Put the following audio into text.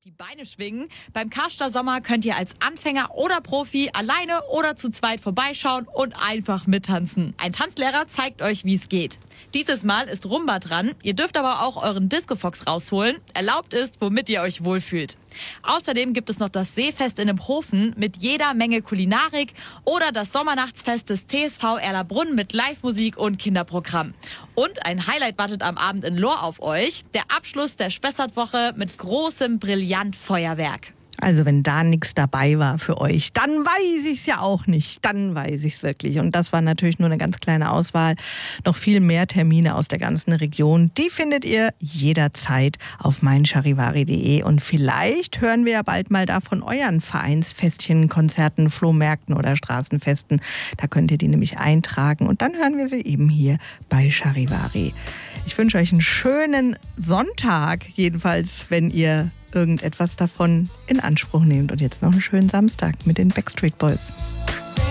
Die Beine schwingen. Beim Karstadt Sommer könnt ihr als Anfänger oder Profi alleine oder zu zweit vorbeischauen und einfach mittanzen. Ein Tanzlehrer zeigt euch, wie es geht. Dieses Mal ist Rumba dran. Ihr dürft aber auch euren Discofox rausholen. Erlaubt ist, womit ihr euch wohlfühlt. Außerdem gibt es noch das Seefest in dem Hofen mit jeder Menge Kulinarik oder das Sommernachtsfest des TSV Erlabrunn mit Live-Musik und Kinderprogramm. Und ein Highlight wartet am Abend in Lohr auf euch. Der Abschluss der Spessartwoche mit großem Brillantfeuerwerk. Also wenn da nichts dabei war für euch, dann weiß ich es ja auch nicht. Dann weiß ich es wirklich. Und das war natürlich nur eine ganz kleine Auswahl. Noch viel mehr Termine aus der ganzen Region. Die findet ihr jederzeit auf meincharivari.de. Und vielleicht hören wir ja bald mal da von euren Vereinsfestchen, Konzerten, Flohmärkten oder Straßenfesten. Da könnt ihr die nämlich eintragen. Und dann hören wir sie eben hier bei Charivari. Ich wünsche euch einen schönen Sonntag, jedenfalls, wenn ihr irgendetwas davon in Anspruch nehmt. Und jetzt noch einen schönen Samstag mit den Backstreet Boys.